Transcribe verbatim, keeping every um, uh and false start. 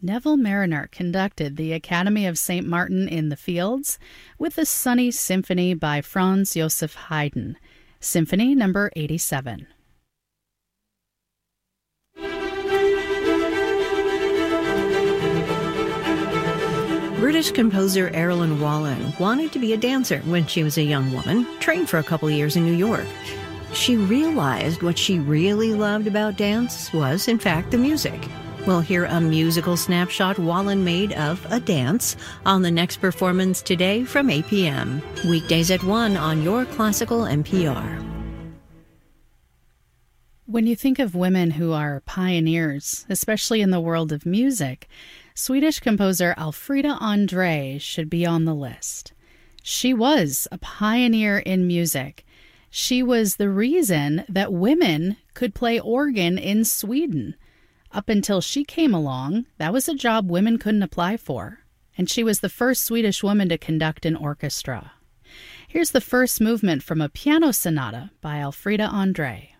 Neville Mariner conducted the Academy of Saint Martin in the Fields with the Sunny Symphony by Franz Joseph Haydn, Symphony number eighty-seven. British composer Erilyn Wallen wanted to be a dancer when she was a young woman, trained for a couple years in New York. She realized what she really loved about dance was, in fact, the music. We'll hear a musical snapshot Wallen made of a dance on the next performance today from eight p.m. Weekdays at one on your classical N P R. When you think of women who are pioneers, especially in the world of music, Swedish composer Alfrida André should be on the list. She was a pioneer in music. She was the reason that women could play organ in Sweden. Up until she came along, that was a job women couldn't apply for. And she was the first Swedish woman to conduct an orchestra. Here's the first movement from a piano sonata by Alfrida André.